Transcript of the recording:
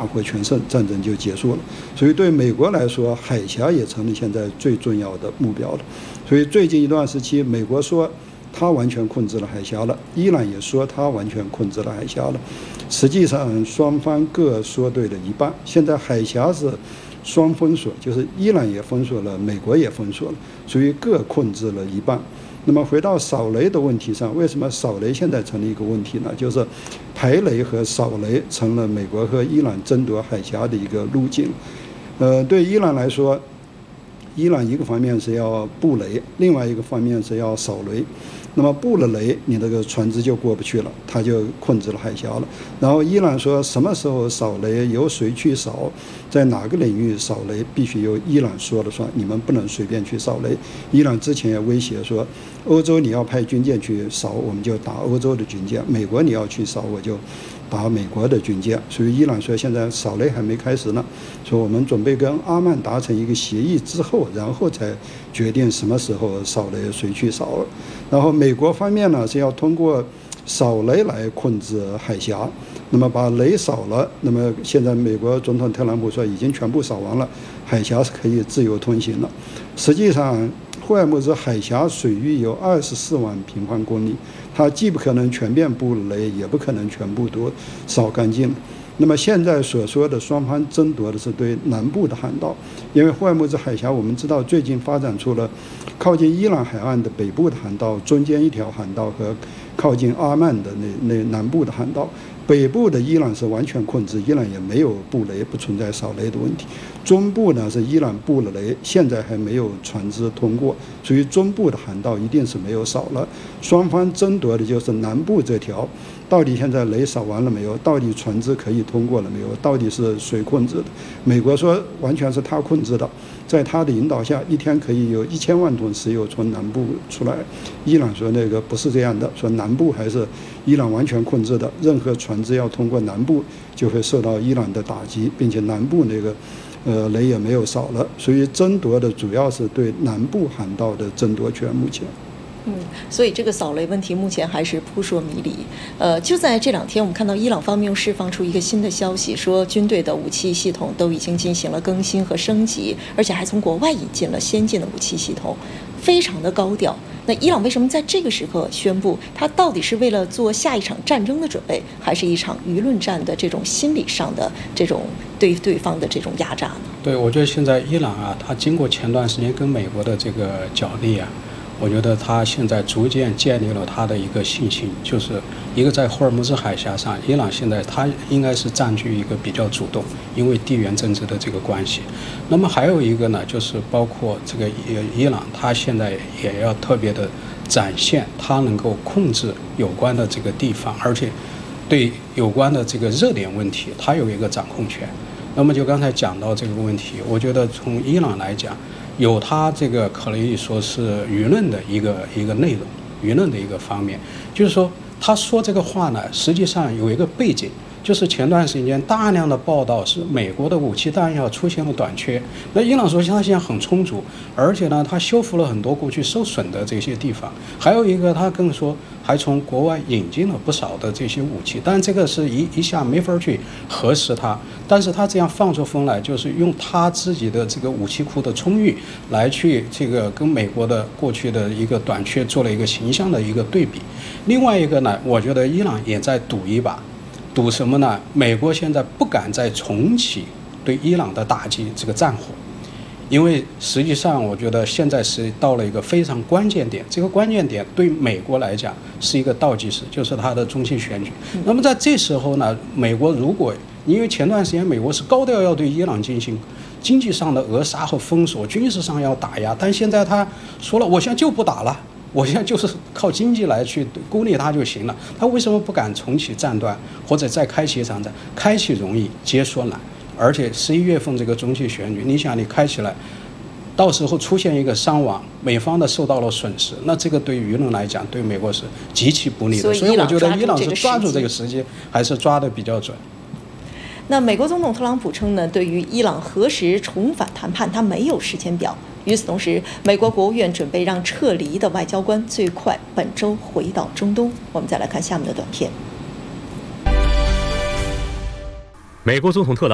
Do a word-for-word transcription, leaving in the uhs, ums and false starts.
获全胜，战争就结束了。所以对美国来说，海峡也成了现在最重要的目标了。所以最近一段时期，美国说他完全控制了海峡了，伊朗也说他完全控制了海峡了。实际上双方各说对了一半。现在海峡是双封锁，就是伊朗也封锁了，美国也封锁了，属于各控制了一半。那么回到扫雷的问题上，为什么扫雷现在成了一个问题呢？就是排雷和扫雷成了美国和伊朗争夺海峡的一个路径。呃，对伊朗来说，伊朗一个方面是要布雷，另外一个方面是要扫雷。那么布了雷，你这个船只就过不去了，他就控制了海峡了。然后伊朗说什么时候扫雷，由谁去扫，在哪个领域扫雷，必须由伊朗说了算，你们不能随便去扫雷。伊朗之前也威胁说，欧洲你要派军舰去扫，我们就打欧洲的军舰；美国你要去扫，我就打美国的军舰。所以伊朗说现在扫雷还没开始呢，说我们准备跟阿曼达成一个协议之后，然后才决定什么时候扫雷，谁去扫。然后美国方面呢是要通过扫雷来控制海峡，那么把雷扫了，那么现在美国总统特朗普说已经全部扫完了，海峡是可以自由通行了。实际上霍尔木兹海峡水域有二十四万平方公里，它既不可能全面布雷，也不可能全部都扫干净。那么现在所说的双方争夺的是对南部的航道，因为霍尔木兹海峡我们知道最近发展出了靠近伊朗海岸的北部的航道，中间一条航道和靠近阿曼的那那南部的航道。北部的伊朗是完全控制，伊朗也没有布雷，不存在扫雷的问题。中部呢是伊朗布了雷，现在还没有船只通过，所以中部的航道一定是没有扫了。双方争夺的就是南部这条，到底现在雷扫完了没有？到底船只可以通过了没有？到底是谁控制的？美国说完全是他控制的，在他的引导下，一天可以有一千万吨石油从南部出来。伊朗说那个不是这样的，说南部还是伊朗完全控制的，任何船只要通过南部就会受到伊朗的打击，并且南部那个呃雷也没有少了，所以争夺的主要是对南部航道的争夺权。目前嗯，所以这个扫雷问题目前还是扑朔迷离。呃，就在这两天，我们看到伊朗方面又释放出一个新的消息，说军队的武器系统都已经进行了更新和升级，而且还从国外引进了先进的武器系统，非常的高调。那伊朗为什么在这个时刻宣布，它到底是为了做下一场战争的准备，还是一场舆论战的这种心理上的这种对对方的这种压榨呢？ 对，我觉得现在伊朗啊，它经过前段时间跟美国的这个角力啊，我觉得他现在逐渐建立了他的一个信心，就是一个在霍尔木兹海峡上，伊朗现在他应该是占据一个比较主动，因为地缘政治的这个关系。那么还有一个呢，就是包括这个伊朗，他现在也要特别的展现他能够控制有关的这个地方，而且对有关的这个热点问题，他有一个掌控权。那么就刚才讲到这个问题，我觉得从伊朗来讲，有他这个可以说是舆论的一个一个内容，舆论的一个方面，就是说他说这个话呢，实际上有一个背景，就是前段时间大量的报道是美国的武器弹药出现了短缺，那伊朗说他现在很充足，而且呢，他修复了很多过去受损的这些地方，还有一个他更说还从国外引进了不少的这些武器，但这个是一一下没法去核实它，但是他这样放出风来，就是用他自己的这个武器库的充裕来去这个跟美国的过去的一个短缺做了一个形象的一个对比。另外一个呢，我觉得伊朗也在赌一把，赌什么呢？美国现在不敢再重启对伊朗的打击这个战火，因为实际上我觉得现在是到了一个非常关键点，这个关键点对美国来讲是一个倒计时，就是它的中期选举。那么在这时候呢，美国如果因为前段时间美国是高调要对伊朗进行经济上的扼杀和封锁，军事上要打压，但现在他说了，我现在就不打了，我现在就是靠经济来去孤立他就行了。他为什么不敢重启战端，或者再开启一场战？开启容易，解锁难。而且十一月份这个中期选举，你想你开起来，到时候出现一个伤亡，美方的受到了损失，那这个对舆论来讲，对美国是极其不利的。所以我觉得伊朗是抓住这个时机，还是抓得比较准。 那美国总统特朗普称呢，对于伊朗何时重返谈判，他没有时间表。与此同时，美国国务院准备让撤离的外交官最快本周回到中东。我们再来看下面的短片。 美国总统特朗普